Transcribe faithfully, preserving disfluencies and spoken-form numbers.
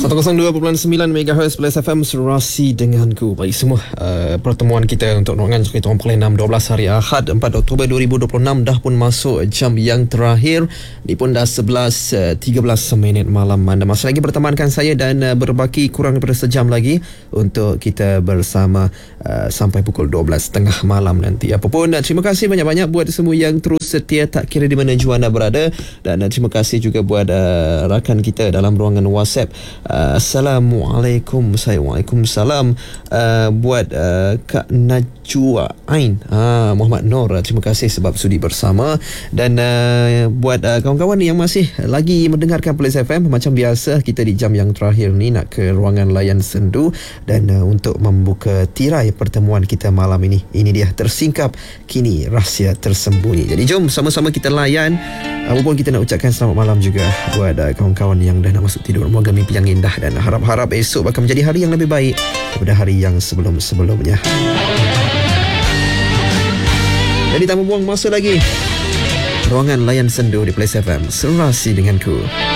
seratus dua perpuluhan sembilan megahertz Plus F M Serasi denganku. Baik semua, uh, pertemuan kita untuk ruangan cerita orang Perlis enam dua belas hari Ahad empat Oktober dua ribu dua puluh enam dah pun masuk jam yang terakhir. Ini pun dah sebelas tiga belas minit malam. Anda masih lagi bertemankan saya dan uh, berbaki kurang daripada sejam lagi untuk kita bersama uh, sampai pukul dua belas tiga puluh malam nanti. Apapun, uh, terima kasih banyak-banyak buat semua yang terus setia tak kira di mana jua anda berada, dan uh, terima kasih juga buat uh, rakan kita dalam ruangan WhatsApp. Uh, Assalamualaikum. Saya Waalaikumsalam. Uh, buat uh, Kak Najwa Ain, uh, Muhammad Nur, uh, terima kasih sebab sudi bersama. Dan uh, buat uh, kawan-kawan yang masih lagi mendengarkan Perlis F M, macam biasa kita di jam yang terakhir ni nak ke ruangan layan sendu. Dan uh, untuk membuka tirai pertemuan kita malam ini, ini dia tersingkap kini rahsia tersembunyi. Jadi jom sama-sama kita layan. Apapun, kita nak ucapkan selamat malam juga buat uh, kawan-kawan yang dah nak masuk tidur. Moga mimpi yang indah dan harap-harap esok akan menjadi hari yang lebih baik daripada hari yang sebelum-sebelumnya. Jadi tanpa buang masa lagi, ruangan layan sendu di Perlis F M Serasi denganku.